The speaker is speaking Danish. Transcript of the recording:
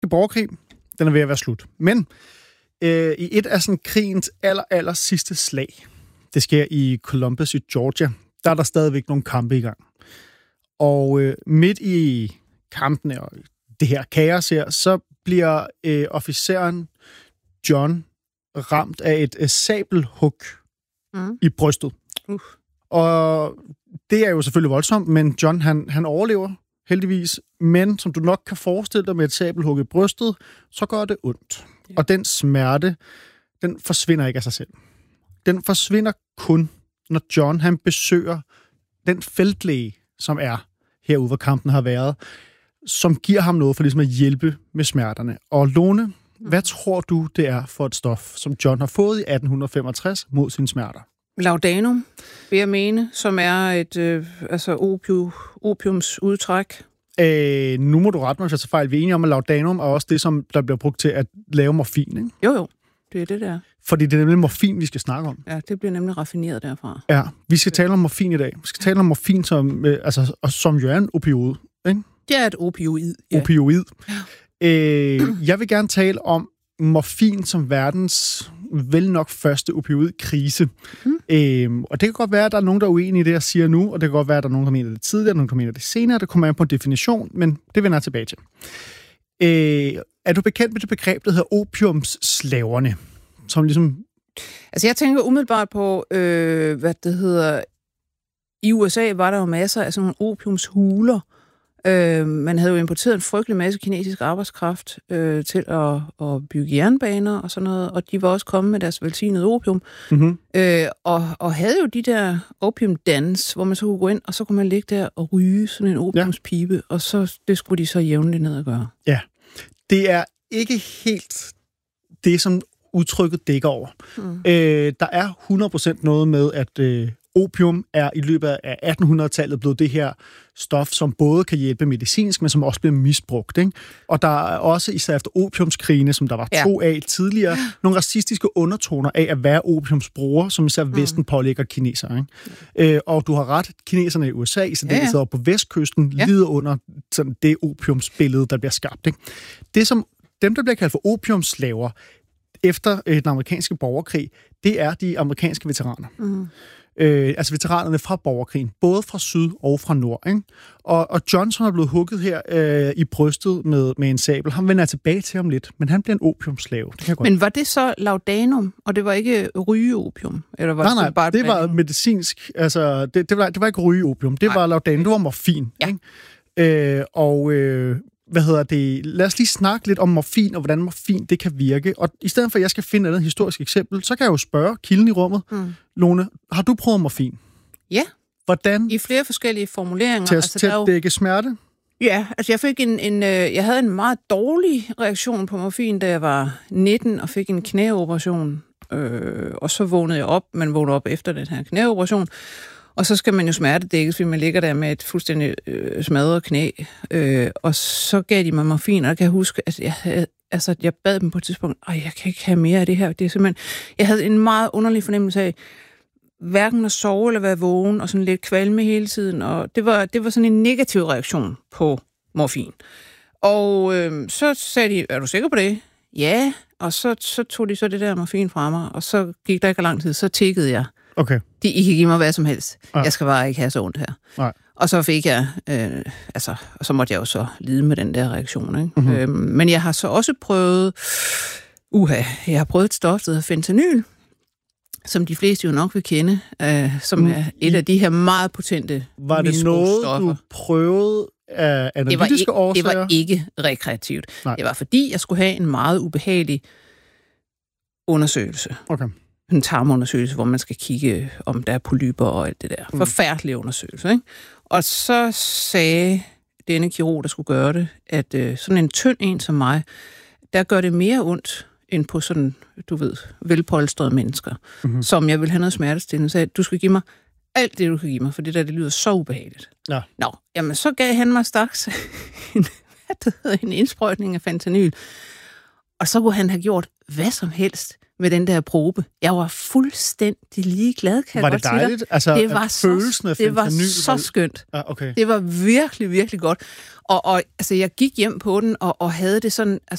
borgerkrig, den er ved at være slut. Men i et af sådan krigens aller sidste slag, det sker i Columbus i Georgia, der er der stadigvæk nogle kampe i gang. Og midt i kampene og det her kaos her, så bliver officeren John ramt af et sabelhug i brystet. Og det er jo selvfølgelig voldsomt, men John han overlever heldigvis. Men som du nok kan forestille dig med et sabelhug i brystet, så gør det ondt. Ja. Og den smerte, den forsvinder ikke af sig selv. Den forsvinder kun, når John han besøger den feltlæge, som er herude, hvor kampen har været, som giver ham noget for ligesom at hjælpe med smerterne. Og Lone, hvad tror du, det er for et stof, som John har fået i 1865 mod sine smerter? Laudanum, vil jeg mene, som er et opiumsudtræk. Nu må du rette mig, hvis jeg tager fejl. Vi er enige om, at laudanum er også det, som der bliver brugt til at lave morfin, ikke? Jo, det er det der. Fordi det er nemlig morfin, vi skal snakke om. Ja, det bliver nemlig raffineret derfra. Ja, vi skal tale om morfin i dag. Vi skal tale om morfin, som jo er en opioid, ikke? Det er et opioid. Ja. Opioid. Ja. Jeg vil gerne tale om morfin som verdens vel nok første opioidkrise. Og det kan godt være, at der er nogen, der er uenige i det, jeg siger nu, og det kan godt være, at der er nogen, der mener det tidligere, nogen, der mener det senere. Det kommer an på en definition, men det vender jeg tilbage til. Er du bekendt med det begreb, der hedder opiumsslaverne? Som ligesom... Altså, jeg tænker umiddelbart på, hvad det hedder... I USA var der jo masser af sådan nogle opiumshuler. Man havde jo importeret en frygtelig masse kinesisk arbejdskraft til at bygge jernbaner og sådan noget, og de var også kommet med deres velsignede opium. Og havde jo de der opiumdans, hvor man så kunne gå ind, og så kunne man ligge der og ryge sådan en opiumspibe, og så det skulle de så jævnligt ned og gøre. Ja, det er ikke helt det, som udtrykket dækker over. Der er 100% noget med, at opium er i løbet af 1800-tallet blevet det her stof, som både kan hjælpe medicinsk, men som også bliver misbrugt. Ikke? Og der er også, især efter opiumskrigene, som der var 2 af tidligere, nogle racistiske undertoner af at være opiumsbruger, som især Vesten pålægger kinesere. Ikke? Og du har ret, kineserne i USA, i særdeleshed oppe på vestkysten, lider under sådan det opiumsbillede, der bliver skabt. Ikke? Det, som dem, der bliver kaldt for opiumslaver efter den amerikanske borgerkrig, det er de amerikanske veteraner. Altså veteranerne fra borgerkrigen, både fra syd og fra nord. Ikke? Og Johnson er blevet hugget her i brystet med en sabel. Han vender tilbage til ham lidt, men han bliver en opiumslave. Men var det så laudanum, og det var ikke rygeopium? Eller var nej, bare det var medicinsk. Altså, det var ikke rygeopium. Det var laudanum, det var morfin. Ja. Ikke? Lad os lige snakke lidt om morfin, og hvordan morfin det kan virke. Og i stedet for, at jeg skal finde et historisk eksempel, så kan jeg jo spørge kilden i rummet. Lone, har du prøvet morfin? Ja. Hvordan? I flere forskellige formuleringer. Til at dække smerte? Ja, altså jeg havde en meget dårlig reaktion på morfin, da jeg var 19 og fik en knæoperation. Og så vågnede jeg op. Man vågnede op efter den her knæoperation. Og så skal man jo smertedækkes, fordi man ligger der med et fuldstændig smadret knæ. Og så gav de mig morfin, og jeg kan huske, at jeg bad dem på et tidspunkt, jeg kan ikke have mere af det her. Det er simpelthen, jeg havde en meget underlig fornemmelse af, hverken at sove eller være vågen, og sådan lidt kvalme hele tiden. Og det var sådan en negativ reaktion på morfin. Og så sagde de, er du sikker på det? Ja, og så tog de så det der morfin fra mig, og så gik der ikke lang tid, så tikkede jeg. Okay. I kan give mig hvad som helst. Ja. Jeg skal bare ikke have så ondt her. Nej. Og så fik jeg, og så måtte jeg jo så lide med den der reaktion. Ikke? Men jeg har så også prøvet, jeg har prøvet et stof, der hedder fentanyl, som de fleste jo nok vil kende, som er et af de her meget potente misbrugsstoffer. Var det noget, du prøvede af analytiske årsager? Det var ikke rekreativt. Nej. Det var fordi, jeg skulle have en meget ubehagelig undersøgelse. Okay. En tarmundersøgelse, hvor man skal kigge, om der er polypper og alt det der. Forfærdelig undersøgelse, ikke? Og så sagde denne kirurg, der skulle gøre det, at sådan en tynd en som mig, der gør det mere ondt, end på sådan, du ved, velpolstrede mennesker, som jeg vil have noget smertestillende. Så du skal give mig alt det, du kan give mig, for det lyder så ubehageligt. Ja. Nå, jamen så gav han mig straks en indsprøjtning af fentanyl. Og så kunne han have gjort hvad som helst med den der probe. Jeg var fuldstændig ligeglad, kan var jeg det godt dejligt? Altså, det var følelsen af det var fentanyl, så skønt. Okay. Det var virkelig, virkelig godt. Og altså, jeg gik hjem på den og havde det sådan,